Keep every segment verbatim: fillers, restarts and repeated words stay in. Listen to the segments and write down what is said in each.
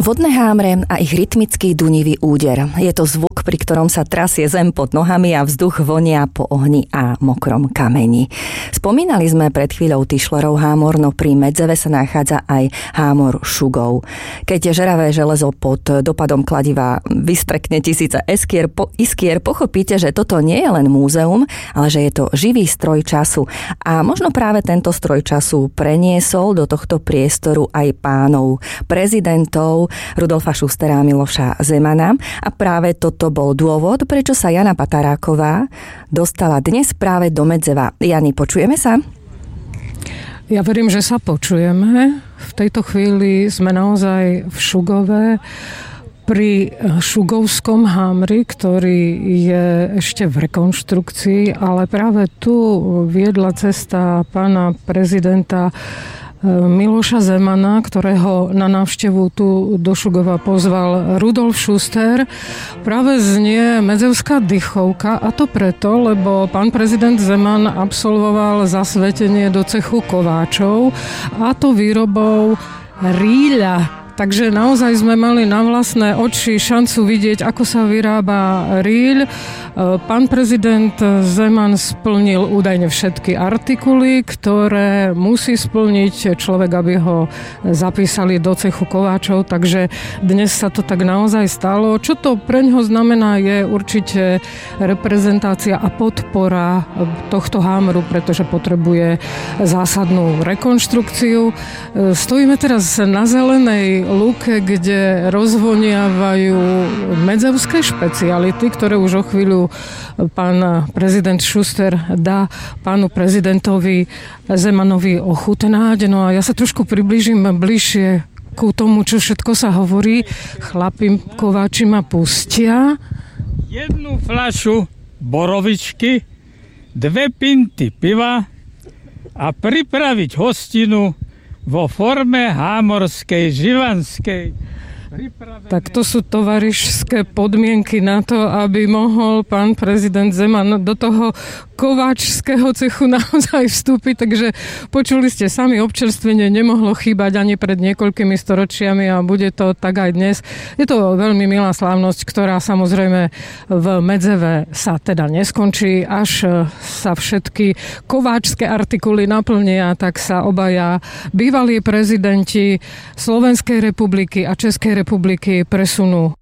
Vodné hámre a ich rytmický dunivý úder. Je to zvuk, pri ktorom sa trasie zem pod nohami a vzduch vonia po ohni a mokrom kameni. Spomínali sme pred chvíľou Tischlerov hámor, no pri Medzeve sa nachádza aj hámor Šugov. Keď žeravé železo pod dopadom kladiva vystrekne tisíce iskier, po, iskier, pochopíte, že toto nie je len múzeum, ale že je to živý stroj času. A možno práve tento stroj času preniesol do tohto priestoru aj pánov prezidentov Rudolfa Schustera a Miloša Zemana. A práve toto bol dôvod, prečo sa Jana Pataráková dostala dnes práve do Medzeva. Jani, počujeme sa? Ja verím, že sa počujeme. V tejto chvíli sme naozaj v Šugove pri Šugovskom hámri, ktorý je ešte v rekonštrukcii, ale práve tu viedla cesta pána prezidenta Miloša Zemana, ktorého na návštevu tu do Šugova pozval Rudolf Schuster. Práve znie medzevská dychovka, a to preto, lebo pán prezident Zeman absolvoval zasvetenie do cechu kováčov, a to výrobou rýľa. Takže naozaj sme mali na vlastné oči šancu vidieť, ako sa vyrába rýľ. Pán prezident Zeman splnil údajne všetky artikuly, ktoré musí splniť človek, aby ho zapísali do cechu kováčov, takže dnes sa to tak naozaj stalo. Čo to preňho znamená, je určite reprezentácia a podpora tohto hámru, pretože potrebuje zásadnú rekonštrukciu. Stojíme teraz na zelenej lúke, kde rozvoniavajú medzevské špeciality, ktoré už o chvíľu pán prezident Schuster dá pánu prezidentovi Zemanovi ochutnať. No a ja sa trošku priblížim bližšie ku tomu, čo všetko sa hovorí. Chlapi kováči ma pustia. Jednu fľašu borovičky, dve pinty piva a pripraviť hostinu vo forme hámorskej, živanskej. Tak to sú tovarišské podmienky na to, aby mohol pán prezident Zeman do toho kováčského cechu naozaj vstúpiť. Takže počuli ste sami, občerstvenie nemohlo chýbať ani pred niekoľkými storočiami a bude to tak aj dnes. Je to veľmi milá slávnosť, ktorá samozrejme v Medzeve sa teda neskončí. Až sa všetky kováčské artikuly naplnia, tak sa obaja bývalí prezidenti Slovenskej republiky a Českej republiky presunú,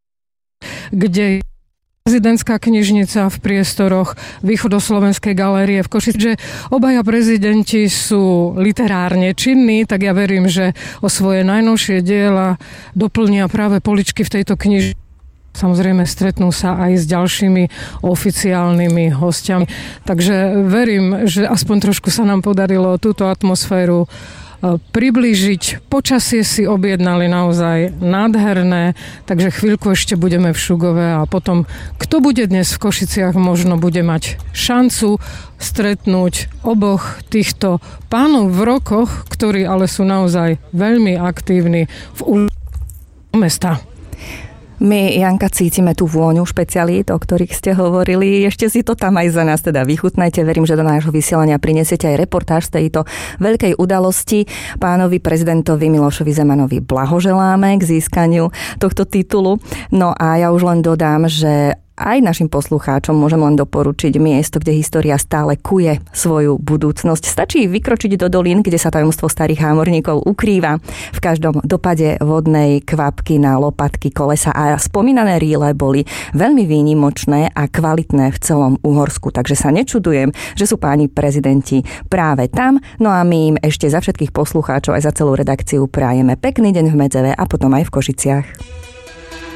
kde prezidentská knižnica v priestoroch Východoslovenskej galérie v Košiciach. Že obaja prezidenti sú literárne činní, tak ja verím, že o svoje najnovšie diela doplnia práve poličky v tejto knižnici. Samozrejme stretnú sa aj s ďalšími oficiálnymi hostiami. Takže verím, že aspoň trošku sa nám podarilo túto atmosféru priblížiť. Počasie si objednali naozaj nádherné, takže chvíľku ešte budeme v Šugove a potom, kto bude dnes v Košiciach, možno bude mať šancu stretnúť oboch týchto pánov v rokoch, ktorí ale sú naozaj veľmi aktívni v ulici mesta. My, Janka, cítime tú vôňu špecialít, o ktorých ste hovorili. Ešte si to tam aj za nás teda vychutnajte. Verím, že do nášho vysielania prinesiete aj reportáž z tejto veľkej udalosti. Pánovi prezidentovi Milošovi Zemanovi blahoželáme k získaniu tohto titulu. No a ja už len dodám, že aj našim poslucháčom môžem len doporučiť miesto, kde história stále kuje svoju budúcnosť. Stačí vykročiť do dolín, kde sa tajomstvo starých hámorníkov ukrýva. V každom dopade vodnej kvapky na lopatky, kolesa a spomínané rýle boli veľmi výnimočné a kvalitné v celom Uhorsku. Takže sa nečudujem, že sú páni prezidenti práve tam. No a my im ešte za všetkých poslucháčov aj za celú redakciu prajeme pekný deň v Medzeve a potom aj v Košiciach.